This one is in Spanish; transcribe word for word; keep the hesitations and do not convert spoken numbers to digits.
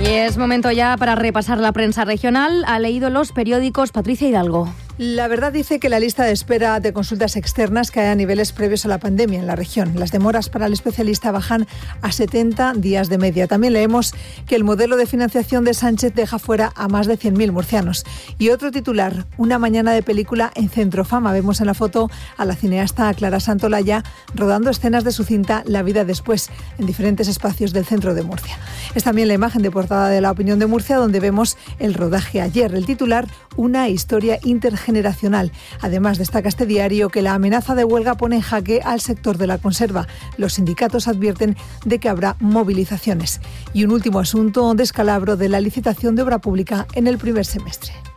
Y es momento ya para repasar la prensa regional. Ha leído los periódicos Patricia Hidalgo. La Verdad dice que la lista de espera de consultas externas cae a niveles previos a la pandemia en la región. Las demoras para el especialista bajan a setenta días de media. También leemos que el modelo de financiación de Sánchez deja fuera a más de cien mil murcianos. Y otro titular, una mañana de película en Centrofama. Vemos en la foto a la cineasta Clara Santolaya rodando escenas de su cinta La vida después en diferentes espacios del centro de Murcia. Es también la imagen de portada de La Opinión de Murcia, donde vemos el rodaje ayer. El titular, una historia intergeneracional. generacional. Además, destaca este diario que la amenaza de huelga pone en jaque al sector de la conserva. Los sindicatos advierten de que habrá movilizaciones. Y un último asunto, descalabro de la licitación de obra pública en el primer semestre.